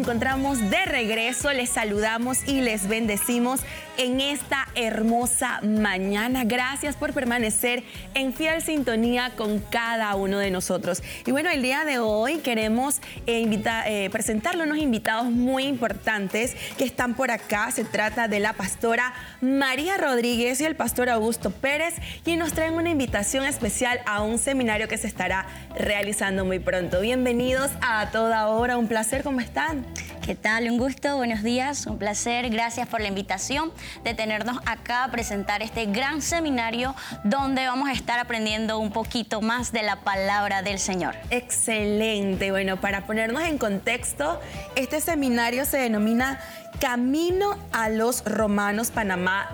encontramos de regreso, les saludamos y les bendecimos en esta hermosa mañana. Gracias por permanecer en fiel sintonía con cada uno de nosotros. Y bueno, el día de hoy queremos presentarle unos invitados muy importantes que están por acá. Se trata de la pastora María Rodríguez y el pastor Augusto Pérez, y nos traen una invitación especial a un seminario que se estará realizando muy pronto. Bienvenidos a Toda Hora, un placer, ¿cómo están? ¿Qué tal? Un gusto, buenos días, un placer. Gracias por la invitación de tenernos acá a presentar este gran seminario donde vamos a estar aprendiendo un poquito más de la palabra del Señor. Excelente. Bueno, para ponernos en contexto, este seminario se denomina Camino a los Romanos Panamá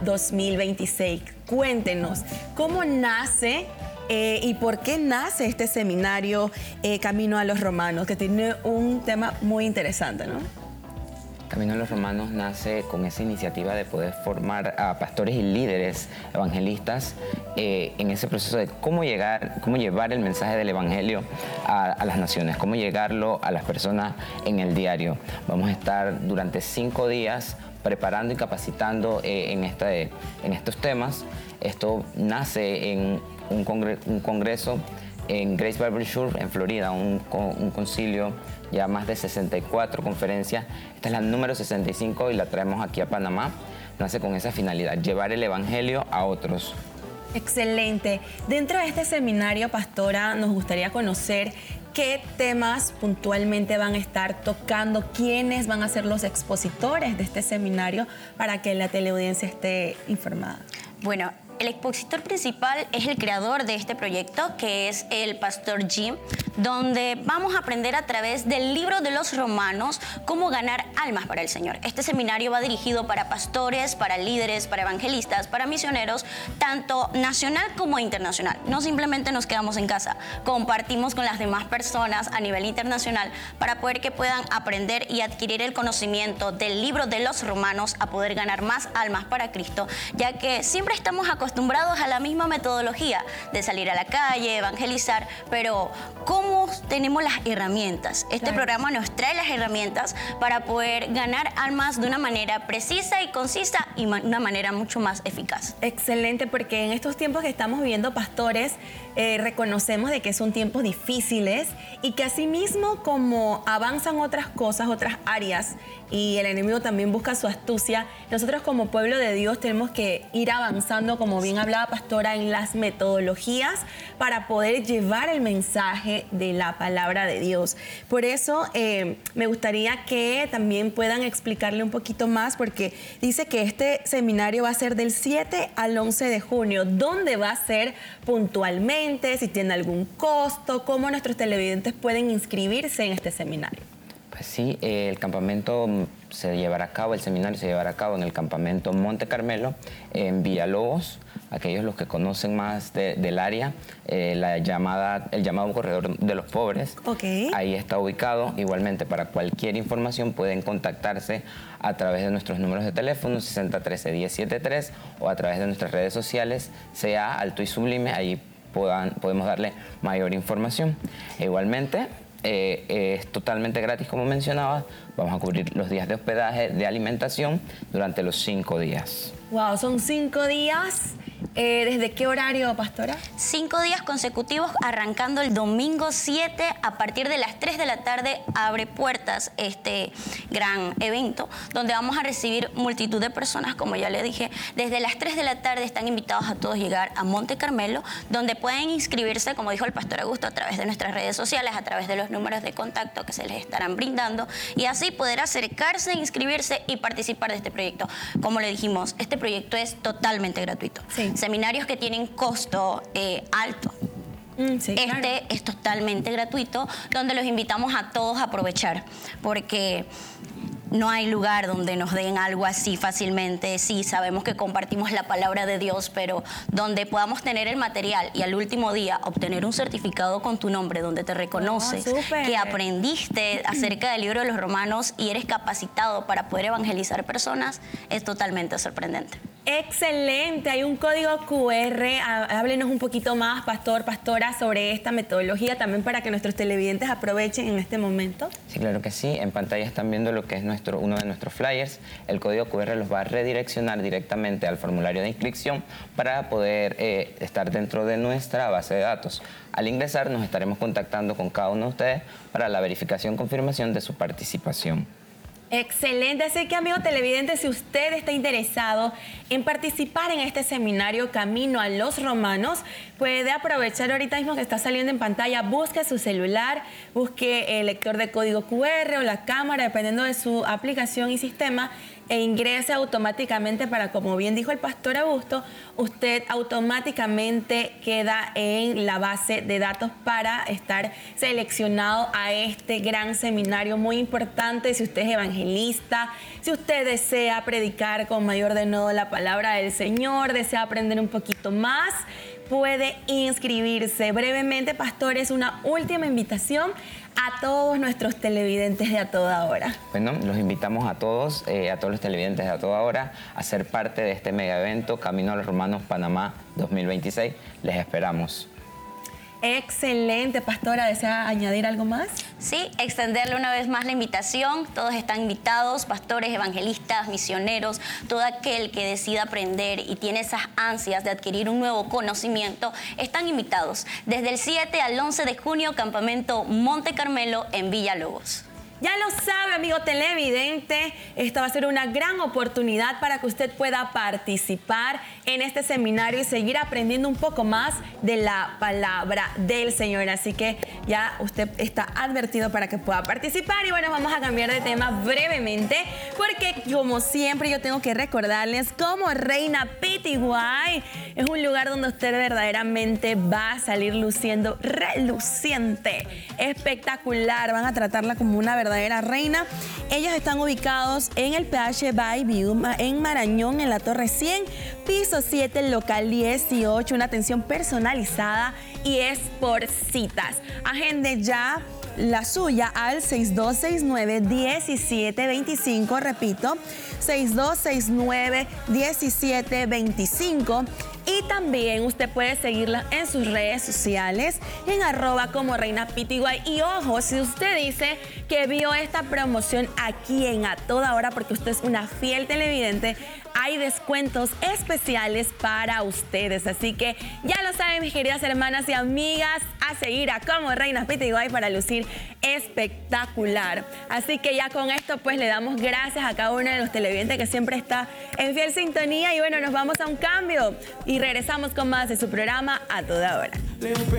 2026. Cuéntenos, ¿cómo nace y por qué nace este seminario Camino a los Romanos, que tiene un tema muy interesante, ¿no? Camino a los Romanos nace con esa iniciativa de poder formar a pastores y líderes evangelistas en ese proceso de cómo llevar el mensaje del evangelio a las naciones, cómo llegarlo a las personas en el diario. Vamos a estar durante 5 días preparando y capacitando en estos temas. Esto nace en un congreso en Grace Bible Church en Florida, un concilio, ya más de 64 conferencias. Esta es la número 65 y la traemos aquí a Panamá. Nace con esa finalidad, llevar el evangelio a otros. Excelente. Dentro de este seminario, pastora, nos gustaría conocer qué temas puntualmente van a estar tocando, quiénes van a ser los expositores de este seminario para que la teleaudiencia esté informada. Bueno, el expositor principal es el creador de este proyecto, que es el pastor Jim, donde vamos a aprender a través del libro de los Romanos cómo ganar almas para el Señor. Este seminario va dirigido para pastores, para líderes, para evangelistas, para misioneros, tanto nacional como internacional. No simplemente nos quedamos en casa, compartimos con las demás personas a nivel internacional para poder que puedan aprender y adquirir el conocimiento del libro de los Romanos, a poder ganar más almas para Cristo, ya que siempre estamos acostumbrados a la misma metodología de salir a la calle, evangelizar, pero ¿cómo tenemos las herramientas? Este programa nos trae las herramientas para poder ganar almas de una manera precisa y concisa y una manera mucho más eficaz. Excelente, porque en estos tiempos que estamos viviendo, pastores, reconocemos de que son tiempos difíciles y que asimismo, como avanzan otras cosas, otras áreas, y el enemigo también busca su astucia, nosotros como pueblo de Dios tenemos que ir avanzando, como bien hablaba pastora, en las metodologías para poder llevar el mensaje de la palabra de Dios. Por eso me gustaría que también puedan explicarle un poquito más, porque dice que este seminario va a ser del 7 al 11 de junio. ¿Dónde va a ser puntualmente? Si tiene algún costo, ¿cómo nuestros televidentes pueden inscribirse en este seminario? Pues sí, el campamento se llevará a cabo, el seminario se llevará a cabo en el campamento Monte Carmelo, en Villalobos. Aquellos los que conocen más del área, el llamado Corredor de los Pobres. Okay. Ahí está ubicado. Igualmente, para cualquier información pueden contactarse a través de nuestros números de teléfono 6013-1073 o a través de nuestras redes sociales, sea Alto y Sublime. Ahí podemos darle mayor información. Igualmente, es totalmente gratis, como mencionaba. Vamos a cubrir los días de hospedaje, de alimentación durante los 5 días. Wow, son 5 días. ¿Desde qué horario, pastora? 5 días consecutivos, arrancando el domingo 7 a partir de las 3 de la tarde. Abre puertas este gran evento donde vamos a recibir multitud de personas, como ya le dije. Desde las 3 de la tarde están invitados a todos llegar a Monte Carmelo, donde pueden inscribirse, como dijo el pastor Augusto, a través de nuestras redes sociales, a través de los números de contacto que se les estarán brindando, y así poder acercarse, inscribirse y participar de este proyecto. Como le dijimos, este proyecto es totalmente gratuito. Sí. Seminarios que tienen costo alto. Sí, claro. Este es totalmente gratuito, donde los invitamos a todos a aprovechar, porque no hay lugar donde nos den algo así fácilmente. Sí, sabemos que compartimos la palabra de Dios, pero donde podamos tener el material y al último día obtener un certificado con tu nombre donde te reconoces que aprendiste acerca del libro de los Romanos y eres capacitado para poder evangelizar personas, es totalmente sorprendente. Excelente, hay un código QR. Háblenos un poquito más, pastor, pastora, sobre esta metodología también para que nuestros televidentes aprovechen en este momento. Sí, claro que sí. En pantalla están viendo lo que es uno de nuestros flyers. El código QR los va a redireccionar directamente al formulario de inscripción para poder estar dentro de nuestra base de datos. Al ingresar nos estaremos contactando con cada uno de ustedes para la verificación y confirmación de su participación. Excelente, así que amigo televidente, si usted está interesado en participar en este seminario Camino a los Romanos, puede aprovechar ahorita mismo que está saliendo en pantalla, busque su celular, busque el lector de código QR o la cámara, dependiendo de su aplicación y sistema, e ingrese automáticamente para, como bien dijo el pastor Augusto, usted automáticamente queda en la base de datos para estar seleccionado a este gran seminario muy importante. Si usted es evangelista, si usted desea predicar con mayor denuedo la palabra del Señor, desea aprender un poquito más, puede inscribirse. Brevemente, pastores, una última invitación a todos nuestros televidentes de A Toda Hora. Bueno, los invitamos a todos los televidentes de A Toda Hora a ser parte de este mega evento Camino a los Romanos Panamá 2026. Les esperamos. Excelente, pastora. ¿Desea añadir algo más? Sí, extenderle una vez más la invitación. Todos están invitados, pastores, evangelistas, misioneros, todo aquel que decida aprender y tiene esas ansias de adquirir un nuevo conocimiento, están invitados. Desde el 7 al 11 de junio, Campamento Monte Carmelo en Villalobos. Ya lo sabe, amigo televidente, esta va a ser una gran oportunidad para que usted pueda participar en este seminario y seguir aprendiendo un poco más de la palabra del Señor. Así que ya usted está advertido para que pueda participar. Y bueno, vamos a cambiar de tema brevemente, porque como siempre yo tengo que recordarles cómo Reina PTY es un lugar donde usted verdaderamente va a salir luciendo reluciente, espectacular. Van a tratarla como una verdadera reina. Ellos están ubicados en el PH by View en Marañón, en la Torre 100, piso 7, local 18. Una atención personalizada y es por citas. Agende ya la suya al 6269-1725, repito, 6269-1725. Y también usted puede seguirla en sus redes sociales, en @ como Reina PTY. Y ojo, si usted dice que vio esta promoción aquí en A Toda Hora, porque usted es una fiel televidente, hay descuentos especiales para ustedes. Así que ya lo saben, mis queridas hermanas y amigas, a seguir a como Reina PTY para lucir espectacular. Así que ya con esto pues le damos gracias a cada uno de los televidentes que siempre está en fiel sintonía. Y bueno, nos vamos a un cambio y regresamos con más de su programa A Toda Hora.